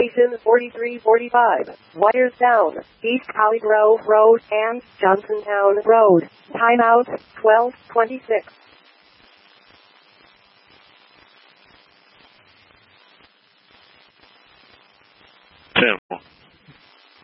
Station 4345, wires down, East Holly Grove Road and Johnsontown Road. Timeout 12:26. Tim.